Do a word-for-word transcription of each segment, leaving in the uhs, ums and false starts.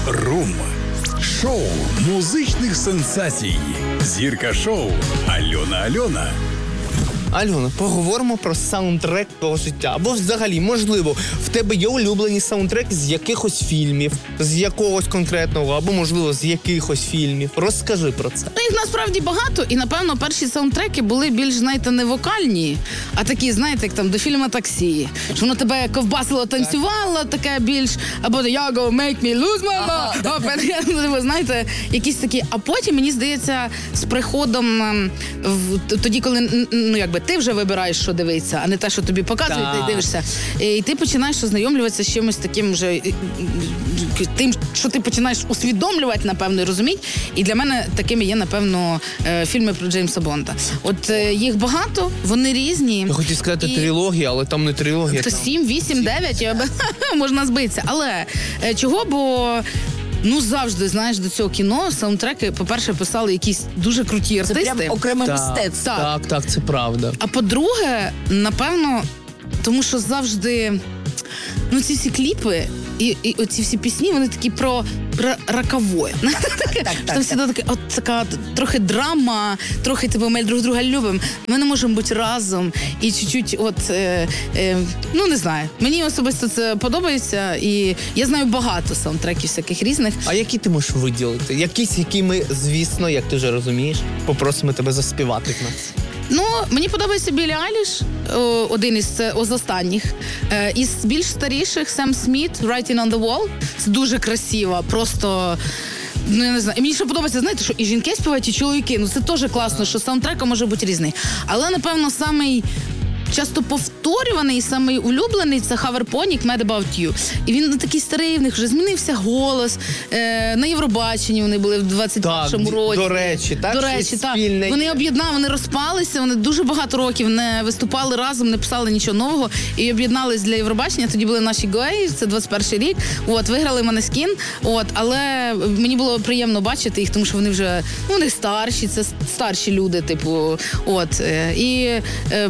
Муз-рум. Шоу музичних сенсацій. Зірка шоу Альона Альона. Альона, поговоримо про саундтрек твого життя. Або взагалі, можливо, в тебе є улюблені саундтреки з якихось фільмів, з якогось конкретного, або, можливо, з якихось фільмів. Розкажи про це. Ну, їх насправді багато, і, напевно, перші саундтреки були більш, знаєте, не вокальні, а такі, знаєте, як там до фільму «Таксі». Що воно тебе ковбасило, танцювало, таке більш, або «Я go make me lose my mind». Ви знаєте, якісь такі. А потім, мені здається, з приходом, в, тоді, коли, ну, якби, ти вже вибираєш, що дивитися, а не те, що тобі показують, ти дивишся. І ти починаєш ознайомлюватися з чимось таким вже, тим, що ти починаєш усвідомлювати, напевно, і розуміти. І для мене такими є, напевно, фільми про Джеймса Бонда. От їх багато, вони різні. Я хотів сказати і... трилогія, але там не трилогія. То сім, вісім, дев'ять, можна збитися. Але чого, бо... Ну, завжди, знаєш, до цього кіно саундтреки, по-перше, писали якісь дуже круті артисти. Це прям окреме так, мистецтво. Так, так, так, це правда. А по-друге, напевно, тому що завжди, ну, ці всі кліпи і, і оці всі пісні, вони такі про, про раковое. Так, так, Там завжди таке, от така трохи драма, трохи типу, ми друг друга любимо, ми не можемо бути разом. І чуть-чуть, от, е, е, ну, не знаю, мені особисто це подобається, і я знаю багато саундтреків всяких різних. А які ти можеш виділити? Якісь, які ми, звісно, як ти вже розумієш, попросимо тебе заспівати в нас. Ну, мені подобається Біллі Айліш, один із, з останніх. Із більш старіших Сем Сміт, Writing on the Wall. Це дуже красиво, просто... Ну, я не знаю. І мені ще подобається, знаєте, що і жінки співають, і чоловіки. Ну, це теж класно, що саундтрек може бути різний. Але, напевно, самий часто повторюваний, самий улюблений – це Хаверпонік «Mad About You». І він такий старий, в них вже змінився голос. Е, на Євробаченні вони були в двадцять першому році. До речі, так? До речі, так. Спільне. Вони об'єднали, вони розпалися, вони дуже багато років не виступали разом, не писали нічого нового і об'єднались для Євробачення. Тоді були наші гої, це двадцять перший рік. От, виграли Måneskin. От, але мені було приємно бачити їх, тому що вони вже, ну, вони старші, це старші люди, типу, от. І, е,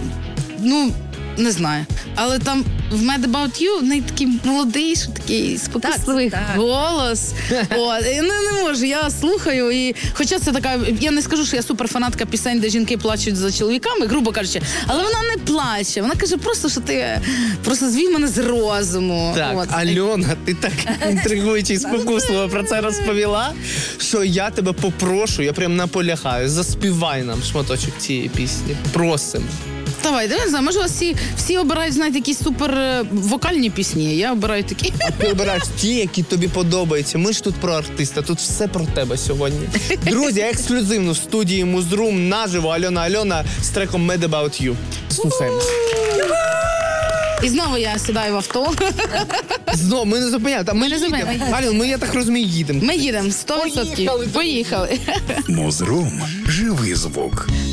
ну, не знаю. Але там в Mad About You в неї такий молодий, що такий спокусливий голос. От. І не, не можу, я слухаю. І, хоча це така, я не скажу, що я суперфанатка пісень, де жінки плачуть за чоловіками, грубо кажучи, але вона не плаче. Вона каже просто, що ти просто звів мене з розуму. Так, от. Альона, ти так інтригуюче і спокусливо про це розповіла, що я тебе попрошу, я прям наполягаю, заспівай нам шматочок цієї пісні. Просимо. Давай, я не знаю, може, всі, всі обирають, знаєте, якісь супер вокальні пісні, я обираю такі. А ти обираєш ті, які тобі подобаються. Ми ж тут про артиста, тут все про тебе сьогодні. Друзі, ексклюзивно в студії Муз-рум наживо Альона Альона з треком «Mad About You». Слухаємо. І знову я сідаю в авто. Знову, ми не зупиняємо. Ми, ми не зупиняємо. Альон, ми, я так розумію, їдемо. Ми їдемо, сто відсотків. Поїхали. Поїхали. Муз-рум. Живий звук.